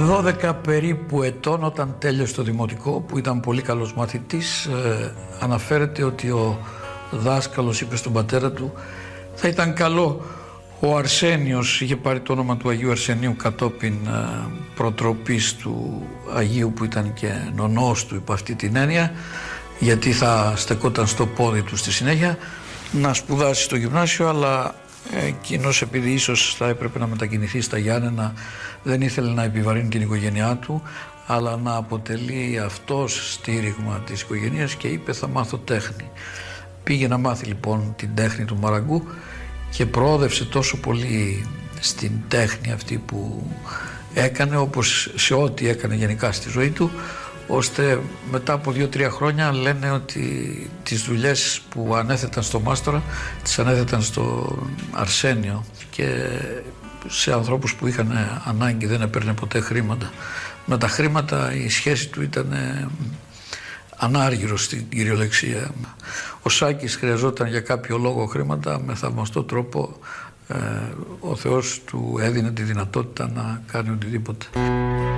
12 περίπου ετών, όταν τέλειωσε το δημοτικό, που ήταν πολύ καλός μαθητής, αναφέρεται ότι ο δάσκαλος είπε στον πατέρα του θα ήταν καλό ο Αρσένιος, είχε πάρει το όνομα του Αγίου Αρσενίου κατόπιν προτροπής του Αγίου που ήταν και νονός του υπό αυτή την έννοια, γιατί θα στεκόταν στο πόδι του στη συνέχεια, να σπουδάσει στο γυμνάσιο, αλλά εκείνος, επειδή ίσως θα έπρεπε να μετακινηθεί στα Γιάννενα, δεν ήθελε να επιβαρύνει την οικογένειά του, αλλά να αποτελεί αυτός στήριγμα της οικογένειας και είπε θα μάθω τέχνη. Πήγε να μάθει λοιπόν την τέχνη του μαραγκού και προόδευσε τόσο πολύ στην τέχνη αυτή που έκανε, όπως σε ό,τι έκανε γενικά στη ζωή του, ώστε μετά από 2-3 χρόνια λένε ότι τις δουλειές που ανέθεταν στο μάστορα τις ανέθεταν στο Αρσένιο και σε ανθρώπους που είχαν ανάγκη, δεν έπαιρνε ποτέ χρήματα. Με τα χρήματα η σχέση του ήταν ανάργυρος στην κυριολεξία. Ο Σάκης χρειαζόταν για κάποιο λόγο χρήματα, με θαυμαστό τρόπο ο Θεός του έδινε τη δυνατότητα να κάνει οτιδήποτε.